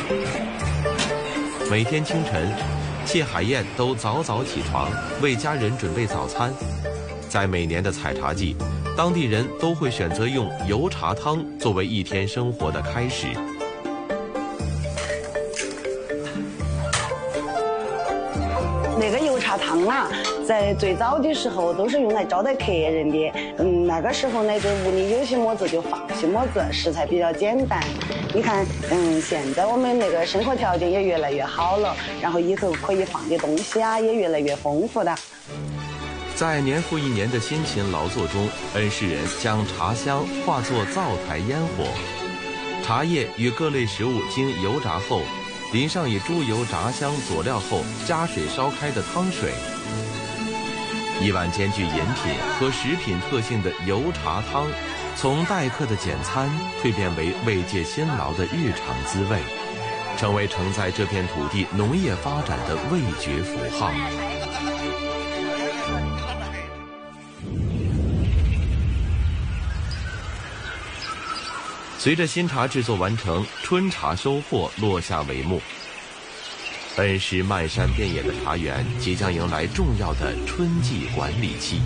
每天清晨，谢海燕都早早起床，为家人准备早餐。在每年的采茶季，当地人都会选择用油茶汤作为一天生活的开始。 那个油茶汤啊，在最早的时候都是用来招待客人的。那个时候呢，就屋里有些么子就放些么子，食材比较简单。你看，现在我们那个生活条件也越来越好了，然后以后可以放的东西啊也越来越丰富的。 在年复一年的辛勤劳作中，恩施人将茶香化作灶台烟火，茶叶与各类食物经油炸后，淋上以猪油炸香佐料后加水烧开的汤水。一碗兼具饮品和食品特性的油茶汤，从待客的简餐蜕变为慰藉辛劳的日常滋味，成为承载这片土地农业发展的味觉符号。随着新茶制作完成，春茶收获落下帷幕。恩施漫山遍野的茶园即将迎来重要的春季管理期。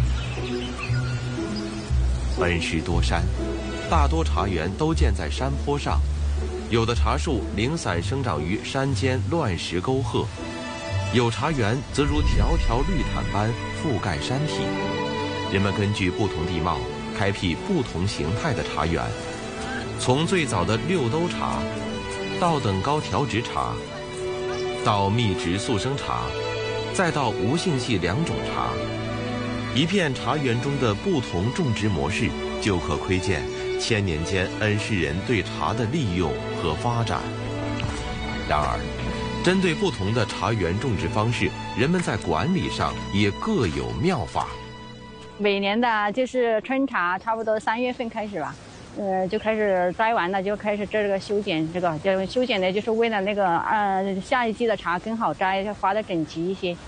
恩施多山，大多茶园都建在山坡上，有的茶树零散生长于山间乱石沟壑，有茶园则如条条绿毯般覆盖山体。人们根据不同地貌，开辟不同形态的茶园。从最早的六兜茶，到等高调质茶，到密植速生茶，再到无性系两种茶，一片茶园中的不同种植模式，就可窥见千年间恩施人对茶的利用和发展。然而，针对不同的茶园种植方式，人们在管理上也各有妙法。 每年的就是春茶，差不多3月份开始吧。就开始摘完了，就开始这个修剪，这个就修剪呢，就是为了那个下一季的茶更好摘，就花得整齐一些。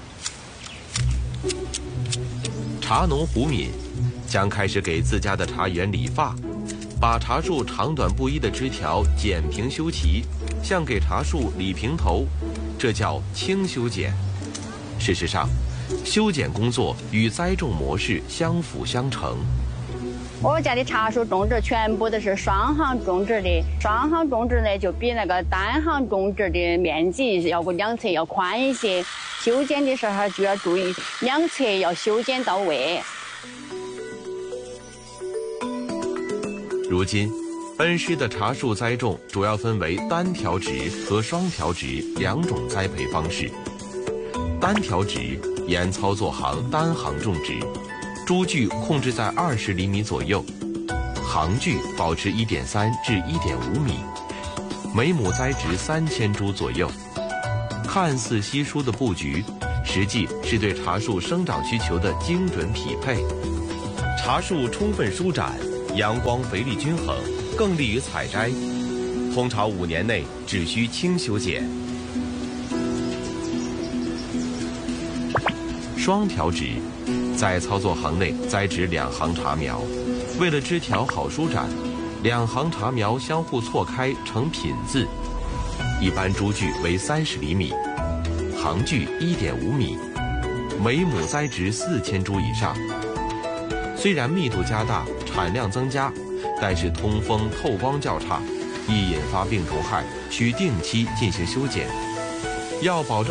茶农胡敏将开始给自家的茶园理发，把茶树长短不一的枝条剪平修齐，像给茶树理平头，这叫轻修剪。事实上，修剪工作与栽种模式相辅相成。 我家的茶树种植全部都是双行种植的，双行种植呢就比那个单行种植的面积要个两侧要宽一些，修剪的时候就要注意两侧要修剪到位。 如今，恩施的茶树栽种主要分为单条植和双条植两种栽培方式。单条植沿操作行单行种植，株距控制在20厘米左右，行距保持1.3至1.5米，每亩栽植3000株左右。看似稀疏的布局，实际是对茶树生长需求的精准匹配。茶树充分舒展，阳光肥力均衡，更利于采摘。通常5年内只需轻修剪。双条植在操作行内栽植2行茶苗，为了枝条好舒展，2行茶苗相互错开成品字，一般株距为30厘米，行距1.5米，每亩栽植4000株以上。虽然密度加大，产量增加，但是通风透光较差，易引发病虫害，需定期进行修剪，要保证